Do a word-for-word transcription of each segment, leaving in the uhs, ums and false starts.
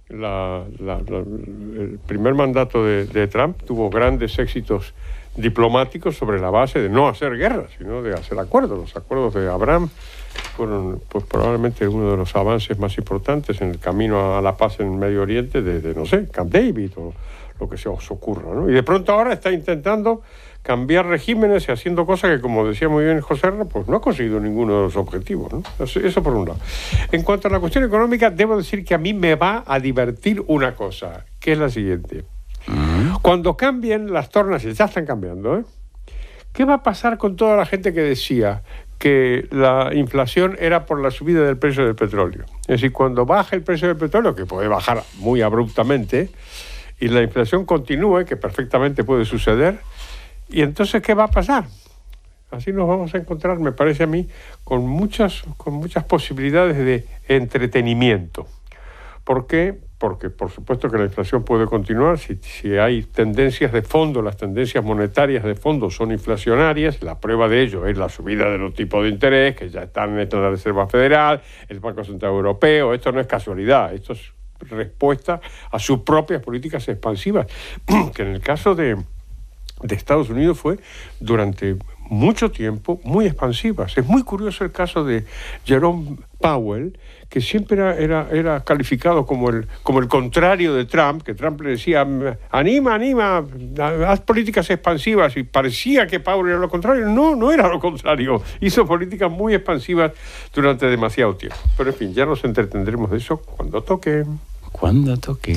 la, la, la, el primer mandato de, de Trump tuvo grandes éxitos diplomáticos sobre la base de no hacer guerra, sino de hacer acuerdos. Los acuerdos de Abraham fueron pues, probablemente uno de los avances más importantes en el camino a la paz en el Medio Oriente desde, no sé, Camp David o lo que se os ocurra, ¿no? Y de pronto ahora está intentando cambiar regímenes y haciendo cosas que, como decía muy bien José Ra, pues no ha conseguido ninguno de los objetivos, ¿no? Eso, eso por un lado. En cuanto a la cuestión económica, debo decir que a mí me va a divertir una cosa, que es la siguiente. Uh-huh. Cuando cambien las tornas, y ya están cambiando, ¿eh? ¿Qué va a pasar con toda la gente que decía que la inflación era por la subida del precio del petróleo? Es decir, cuando baja el precio del petróleo, que puede bajar muy abruptamente, y la inflación continúe, que perfectamente puede suceder, ¿y entonces qué va a pasar? Así nos vamos a encontrar, me parece a mí, con muchas, con muchas posibilidades de entretenimiento. ¿Por qué? Porque por supuesto que la inflación puede continuar si, si hay tendencias de fondo, las tendencias monetarias de fondo son inflacionarias, la prueba de ello es la subida de los tipos de interés, que ya están en la Reserva Federal, el Banco Central Europeo. Esto no es casualidad, esto es respuesta a sus propias políticas expansivas, que en el caso de, de Estados Unidos fue durante mucho tiempo muy expansivas. Es muy curioso el caso de Jerome Powell, que siempre era, era, era calificado como el, como el contrario de Trump, que Trump le decía, anima, anima, haz políticas expansivas, y parecía que Powell era lo contrario. No, no era lo contrario. Hizo políticas muy expansivas durante demasiado tiempo. Pero en fin, ya nos entretendremos de eso cuando toque. Cuando toque.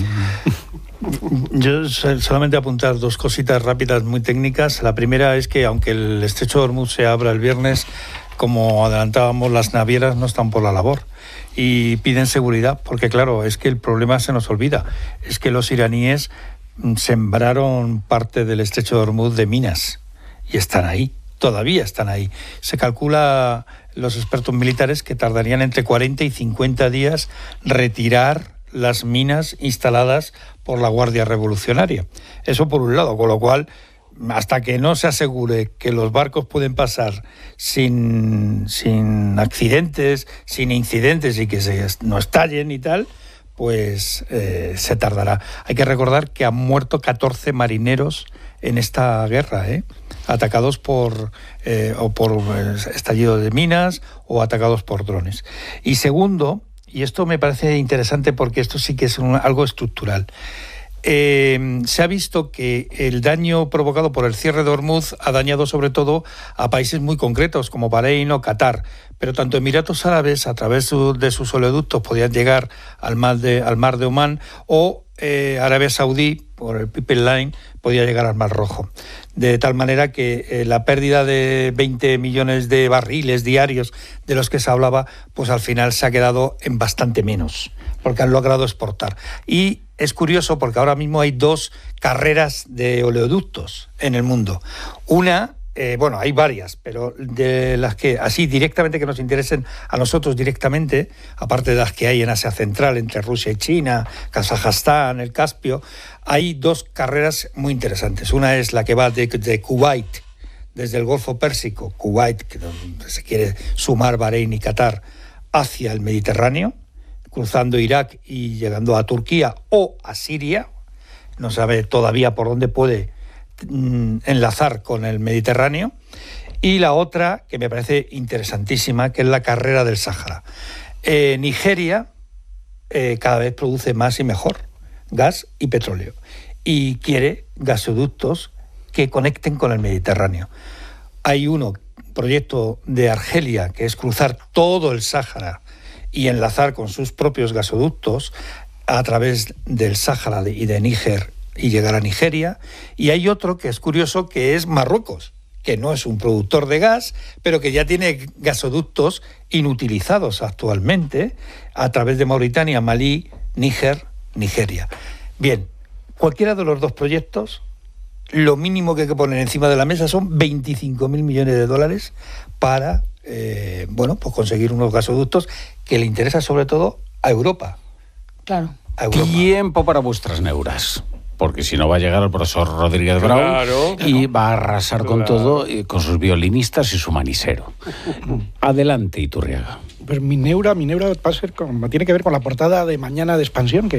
Yo solamente apuntar dos cositas rápidas muy técnicas. La primera es que aunque el estrecho de Hormuz se abra el viernes, como adelantábamos, las navieras no están por la labor y piden seguridad, porque claro, es que el problema se nos olvida, es que los iraníes sembraron parte del estrecho de Hormuz de minas y están ahí, todavía están ahí. Se calcula, los expertos militares, que tardarían entre cuarenta y cincuenta días retirar las minas instaladas por la Guardia Revolucionaria. Eso por un lado, con lo cual, hasta que no se asegure que los barcos pueden pasar sin, sin accidentes, sin incidentes y que se, no estallen y tal, pues eh, se tardará. Hay que recordar que han muerto catorce marineros en esta guerra, ¿eh? atacados por, eh, o por estallido de minas o atacados por drones. Y segundo, y esto me parece interesante porque esto sí que es un, algo estructural, Eh, se ha visto que el daño provocado por el cierre de Hormuz ha dañado sobre todo a países muy concretos como Bahrein o Qatar, pero tanto Emiratos Árabes a través de sus oleoductos podían llegar al mar de, al mar de Omán, o eh, Arabia Saudí por el Pipeline podía llegar al Mar Rojo, de tal manera que eh, la pérdida de veinte millones de barriles diarios de los que se hablaba, pues al final se ha quedado en bastante menos, porque han logrado exportar. Y es curioso porque ahora mismo hay dos carreras de oleoductos en el mundo. Una, eh, bueno, hay varias, pero de las que así directamente que nos interesen a nosotros directamente, aparte de las que hay en Asia Central, entre Rusia y China, Kazajstán, el Caspio, hay dos carreras muy interesantes. Una es la que va de, de Kuwait, desde el Golfo Pérsico, Kuwait, que donde se quiere sumar Bahrein y Qatar, hacia el Mediterráneo, cruzando Irak y llegando a Turquía o a Siria. No sabe todavía por dónde puede mm, enlazar con el Mediterráneo. Y la otra, que me parece interesantísima, que es la carrera del Sáhara. Eh, Nigeria eh, cada vez produce más y mejor gas y petróleo, y quiere gasoductos que conecten con el Mediterráneo. Hay uno, proyecto de Argelia, que es cruzar todo el Sáhara y enlazar con sus propios gasoductos a través del Sáhara y de Níger y llegar a Nigeria. Y hay otro que es curioso, que es Marruecos, que no es un productor de gas, pero que ya tiene gasoductos inutilizados actualmente a través de Mauritania, Malí, Níger, Nigeria. Bien, cualquiera de los dos proyectos, lo mínimo que hay que poner encima de la mesa son veinticinco mil millones de dólares para eh, bueno, pues conseguir unos gasoductos que le interesa sobre todo a Europa. Claro. A Europa. Tiempo para vuestras neuras, porque si no va a llegar el profesor Rodríguez Brown, claro, y va a arrasar claro. con todo, con sus violinistas y su manisero. Adelante, Iturriaga. Pues mi neura, mi neura va a ser con, tiene que ver con la portada de mañana de Expansión, que